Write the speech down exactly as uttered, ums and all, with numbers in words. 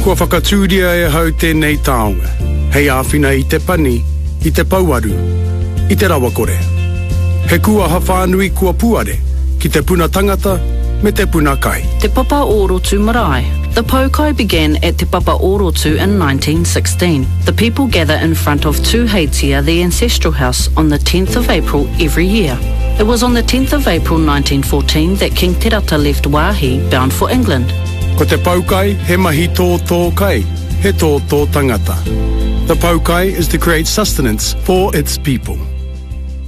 Kua whakatūria e hau tēnei taonga. Hei āwhina i te pani, i te pauaru, i te rawakore. He kua hawhanui kua puare, ki te puna tangata, me te puna kai. Te Papa Orotu Marae. The Poukai began at Te Papa Orotu in nineteen sixteen. The people gather in front of Tuheitia, the ancestral house, on the tenth of April every year. It was on the tenth of April nineteen fourteen that King Te Rata left Wāhi bound for England. Ko te Poukai, he mahi tō tō kai, he tō tō tangata. The Poukai is to create sustenance for its people.